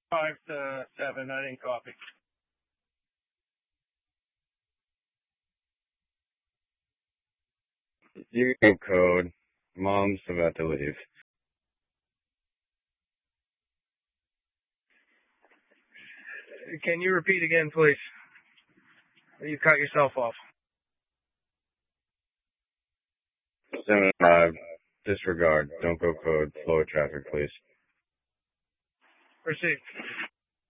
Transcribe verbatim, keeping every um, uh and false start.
Five to seven. I didn't copy. You can code. Mom's about to leave. Can you repeat again, please? You cut yourself off. Seven five. Disregard. Don't go code. Flow of traffic, please. Proceed.